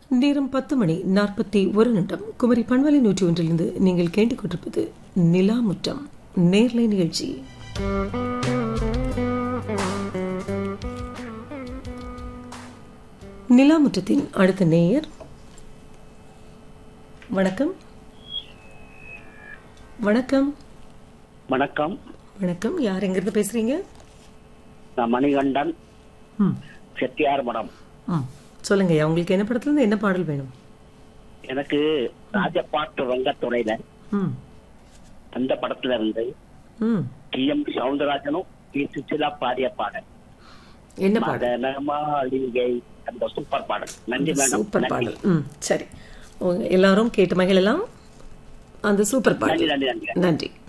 நேரம் 10:41 குமரி பண்பலை 101 நீங்கள் கேட்டுக்கொண்டிருப்பது நிலா முற்றம் நேர்லை நிகழ்ச்சி. நிலா முற்றத்தின் அடுத்த நேயர். வணக்கம். வணக்கம். வணக்கம். வணக்கம். யார் எங்கிருந்து பேசுறீங்க? நான் மணிகண்டன், செட்டியார் மடம். சொல்லுங்க, உங்களுக்கு என்ன படத்துல இருந்து என்ன பாடல் வேணும்? எனக்கு ராஜபாட்டு ரங்கத்துறையில அந்த படத்துல இருந்து டி.எம். சவுந்தரராஜனும் பி. சுசிலா பாடிய பாடல் என்ன பாடல்? மாளிகை, அந்த சூப்பர் பாடல். நன்றி மேடம். சூப்பர் பாடல். சரி, எல்லாரும் கேட்டு மகிழலாம். அந்த சூப்பர் பாடல். நன்றி. நன்றி.